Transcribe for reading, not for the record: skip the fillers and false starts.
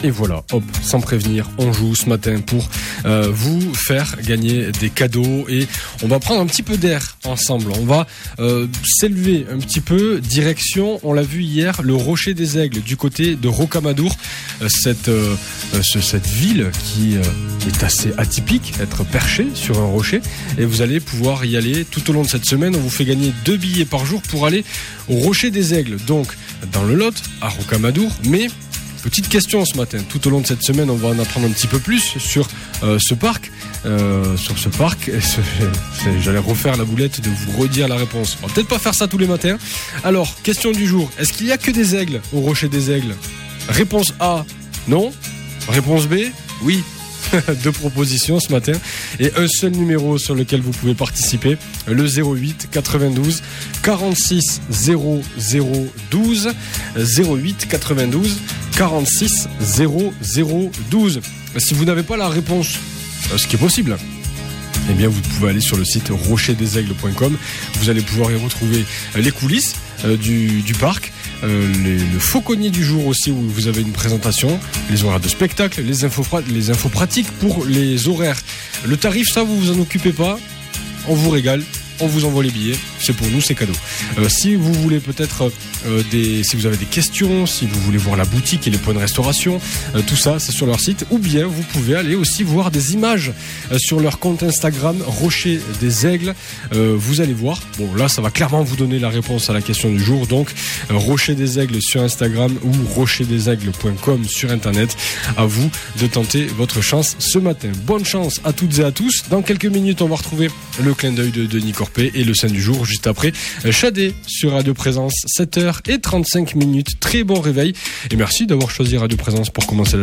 Et voilà, hop, sans prévenir, on joue ce matin pour vous faire gagner des cadeaux. Et on va prendre un petit peu d'air ensemble. On va s'élever un petit peu, direction, on l'a vu hier, le Rocher des Aigles, du côté de Rocamadour. Cette ville qui est assez atypique, être perché sur un rocher. Et vous allez pouvoir y aller tout au long de cette semaine. On vous fait gagner 2 billets par jour pour aller au Rocher des Aigles. Donc, dans le Lot, à Rocamadour. Mais, petite question ce matin. Tout au long de cette semaine, on va en apprendre un petit peu plus sur ce parc. J'allais refaire la boulette de vous redire la réponse. On va peut-être pas faire ça tous les matins. Alors, question du jour. Est-ce qu'il y a que des aigles au Rocher des Aigles? Réponse A, non. Réponse B, oui. 2 propositions ce matin et un seul numéro sur lequel vous pouvez participer, le 08 92 46 00 12, 08 92 46 00 12. Si vous n'avez pas la réponse, ce qui est possible, eh bien vous pouvez aller sur le site rocherdesaigles.com. Vous allez pouvoir y retrouver les coulisses du parc, le fauconnier du jour aussi, où vous avez une présentation, les horaires de spectacle, les infos pratiques pour les horaires. Le tarif, ça vous en occupez pas, on vous régale. On vous envoie les billets, c'est pour nous, c'est cadeau. Si vous voulez peut-être si vous avez des questions, si vous voulez voir la boutique et les points de restauration, tout ça c'est sur leur site. Ou bien vous pouvez aller aussi voir des images sur leur compte Instagram Rocher des Aigles. Vous allez voir. Bon, là ça va clairement vous donner la réponse à la question du jour. Donc Rocher des Aigles sur Instagram ou rocherdesaigles.com sur internet. À vous de tenter votre chance ce matin. Bonne chance à toutes et à tous. Dans quelques minutes on va retrouver le clin d'œil de Denis Corpé et le sein du jour juste après Shadé sur Radio Présence, 7h35. Très bon réveil et merci d'avoir choisi Radio Présence pour commencer la